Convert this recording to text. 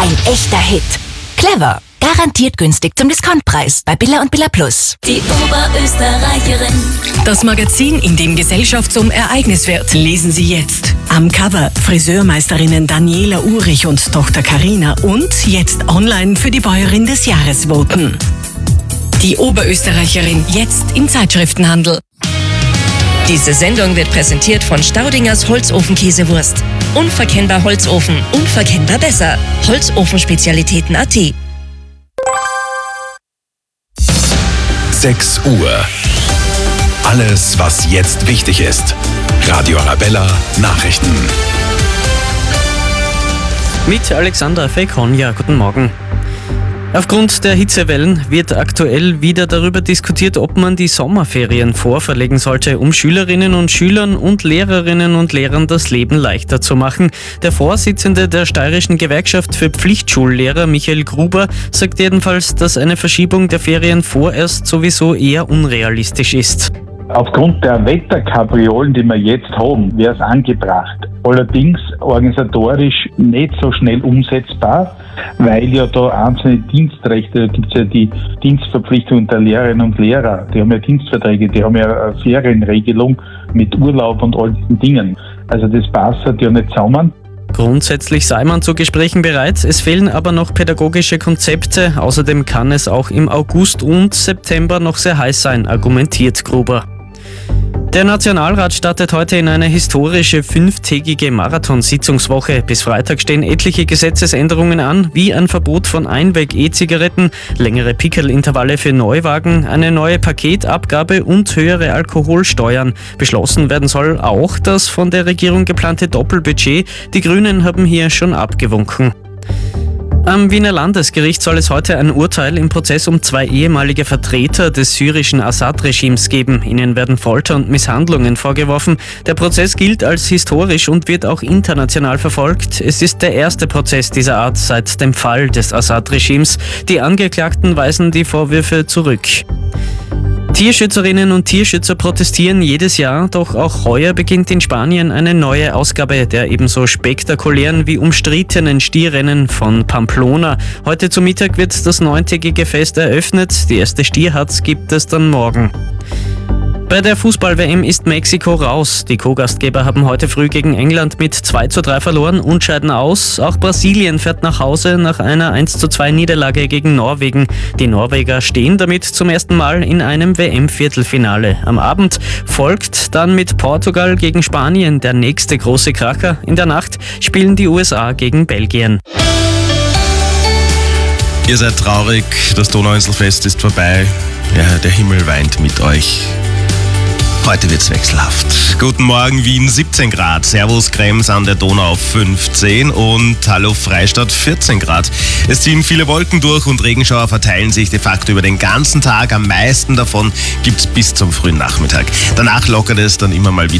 Ein echter Hit. Clever. Garantiert günstig zum Discountpreis bei Billa und Billa Plus. Die Oberösterreicherin. Das Magazin, in dem Gesellschaft zum Ereignis wird. Lesen Sie jetzt. Am Cover Friseurmeisterinnen Daniela Urich und Tochter Karina und jetzt online für die Bäuerin des Jahres voten. Die Oberösterreicherin jetzt im Zeitschriftenhandel. Diese Sendung wird präsentiert von Staudingers Holzofen-Käsewurst. Unverkennbar Holzofen, unverkennbar besser. Holzofenspezialitäten.at. 6 Uhr. Alles, was jetzt wichtig ist. Radio Arabella Nachrichten. Mit Alexander Fekonja, guten Morgen. Aufgrund der Hitzewellen wird aktuell wieder darüber diskutiert, ob man die Sommerferien vorverlegen sollte, um Schülerinnen und Schülern und Lehrerinnen und Lehrern das Leben leichter zu machen. Der Vorsitzende der Steirischen Gewerkschaft für Pflichtschullehrer, Michael Gruber, sagt jedenfalls, dass eine Verschiebung der Ferien vorerst sowieso eher unrealistisch ist. Aufgrund der Wetterkapriolen, die wir jetzt haben, wäre es angebracht. Allerdings organisatorisch nicht so schnell umsetzbar, weil ja da einzelne Dienstrechte, da gibt es ja die Dienstverpflichtungen der Lehrerinnen und Lehrer, die haben ja Dienstverträge, die haben ja eine Ferienregelung mit Urlaub und all diesen Dingen. Also das passt ja nicht zusammen. Grundsätzlich sei man zu Gesprächen bereit, es fehlen aber noch pädagogische Konzepte. Außerdem kann es auch im August und September noch sehr heiß sein, argumentiert Gruber. Der Nationalrat startet heute in eine historische 5-tägige Marathonsitzungswoche. Bis Freitag stehen etliche Gesetzesänderungen an, wie ein Verbot von Einweg-E-Zigaretten, längere Pickelintervalle für Neuwagen, eine neue Paketabgabe und höhere Alkoholsteuern. Beschlossen werden soll auch das von der Regierung geplante Doppelbudget. Die Grünen haben hier schon abgewunken. Am Wiener Landesgericht soll es heute ein Urteil im Prozess um 2 ehemalige Vertreter des syrischen Assad-Regimes geben. Ihnen werden Folter und Misshandlungen vorgeworfen. Der Prozess gilt als historisch und wird auch international verfolgt. Es ist der erste Prozess dieser Art seit dem Fall des Assad-Regimes. Die Angeklagten weisen die Vorwürfe zurück. Tierschützerinnen und Tierschützer protestieren jedes Jahr, doch auch heuer beginnt in Spanien eine neue Ausgabe der ebenso spektakulären wie umstrittenen Stierrennen von Pamplona. Heute zu Mittag wird das 9-tägige Fest eröffnet. Die erste Stierhatz gibt es dann morgen. Bei der Fußball-WM ist Mexiko raus. Die Co-Gastgeber haben heute früh gegen England mit 2:3 verloren und scheiden aus. Auch Brasilien fährt nach Hause nach einer 1:2 Niederlage gegen Norwegen. Die Norweger stehen damit zum ersten Mal in einem WM-Viertelfinale. Am Abend folgt dann mit Portugal gegen Spanien der nächste große Kracher. In der Nacht spielen die USA gegen Belgien. Ihr seid traurig, das Donauinselfest ist vorbei. Ja, der Himmel weint mit euch. Heute wird's wechselhaft. Guten Morgen Wien, 17 Grad. Servus Krems an der Donau 15 und Hallo Freistadt 14 Grad. Es ziehen viele Wolken durch und Regenschauer verteilen sich de facto über den ganzen Tag. Am meisten davon gibt's bis zum frühen Nachmittag. Danach lockert es dann immer mal wieder